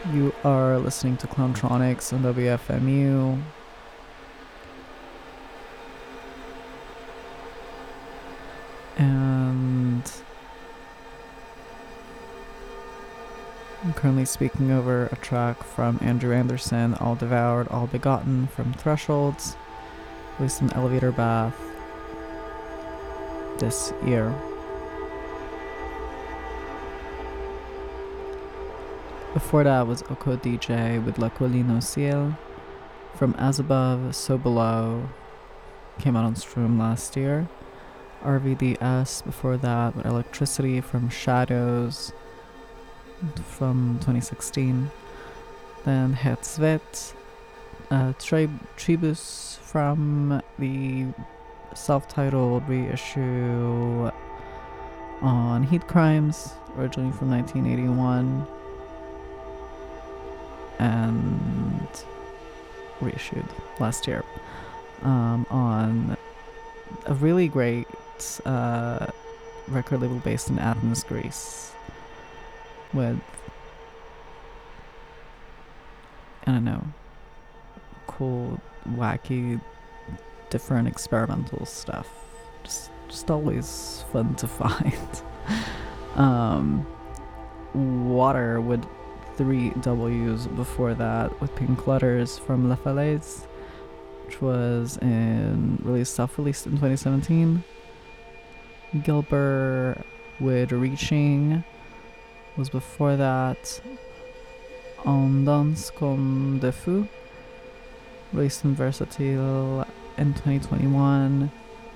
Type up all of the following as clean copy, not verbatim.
You are listening to Clowntronics on WFMU. And I'm currently speaking over a track from Andrew Anderson, All Devoured, All Begotten from Thresholds, released in Elevator Bath this year. Before that was Oko DJ with La Colline au Ciel from As Above, So Below, came out on Stroom last year. RVDS before that with Electricity from Shadows from 2016. Then Hetzvet, Tribus from the self-titled reissue on Heat Crimes, originally from 1981. And reissued last year on a really great record label based in Athens, Greece, with, I don't know, cool, wacky, different experimental stuff. Just always fun to find. Water with 3 W's before that with Pink Letters from La Falaise, which was self-released in 2017. Gilbert with Reaching was before that. On Danse comme des Fous, released in Versatile in 2021.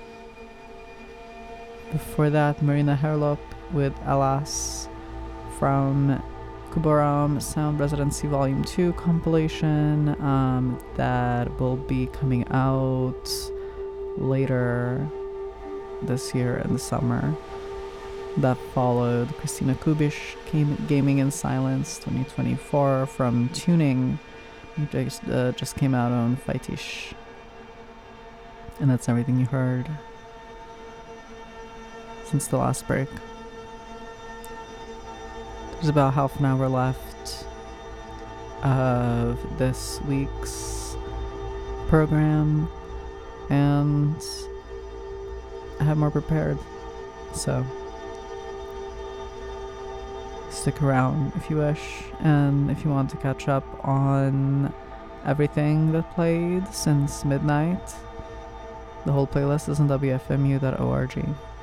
Before that, Marina Herlop with Alas from Kuboram Sound Residency Volume 2 compilation that will be coming out later this year in the summer. That followed Christina Kubish, Gaming in Silence 2024 from Tuning, which just came out on Fightish. And that's everything you heard since the last break. There's about half an hour left of this week's program, and I have more prepared, so stick around if you wish, and if you want to catch up on everything that played since midnight, the whole playlist is on wfmu.org.